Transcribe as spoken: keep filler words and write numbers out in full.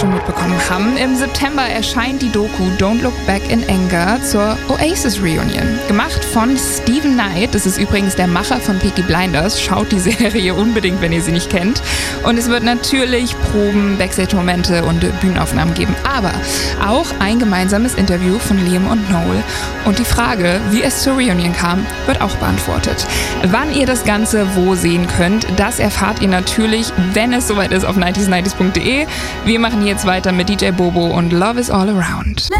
schon mitbekommen haben, im September erscheint die Doku Don't Look Back in Anger zur Oasis Reunion. Gemacht von Steven Knight, das ist übrigens der Macher von Peaky Blinders. Schaut die Serie unbedingt, wenn ihr sie nicht kennt. Und es wird natürlich Proben, Backstage-Momente und Bühnenaufnahmen geben. Aber auch ein gemeinsames Interview von Liam und Noel. Und die Frage, wie es zur Reunion kam, wird auch beantwortet. Wann ihr das Ganze wo sehen könnt, das erfahrt ihr natürlich, wenn es soweit ist, auf nineties nineties punkt de. Wir machen jetzt weiter mit D J Bobo und Love is All Around.